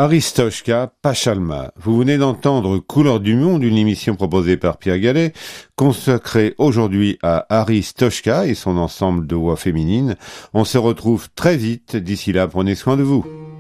Aristoshka Pachalma. Vous venez d'entendre Couleurs du monde, une émission proposée par Pierre Gallet, consacrée aujourd'hui à Aristoshka et son ensemble de voix féminines. On se retrouve très vite. D'ici là, prenez soin de vous.